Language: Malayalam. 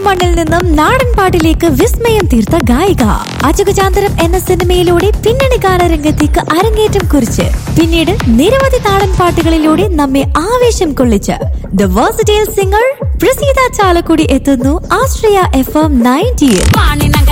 മണ്ണിൽ നിന്നും നാടൻ പാട്ടിലേക്ക് വിസ്മയം തീർത്ത ഗായിക. അജഗജാന്തരം എന്ന സിനിമയിലൂടെ പിന്നണി ഗാനരംഗത്തേക്ക് അരങ്ങേറ്റം കുറിച്ച് പിന്നീട് നിരവധി നാടൻ പാട്ടുകളിലൂടെ നമ്മെ ആവേശം കൊള്ളിച്ച് the versatile singer Praseetha Chalakudy എത്തുന്നു ആശ്രയ FM 90.